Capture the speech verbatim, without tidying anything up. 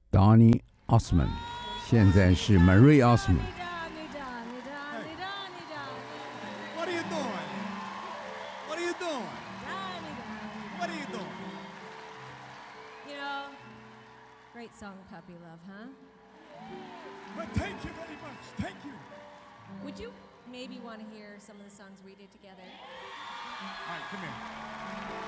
Donny Osmond， 现在是 Marie Osmond。 What are you doing? What are you doing? What are you doing? You know, great song, Puppy Love, huh? Well, thank you very much. Thank you. Would you maybe want to hear some of the songs we did together? All right, come here.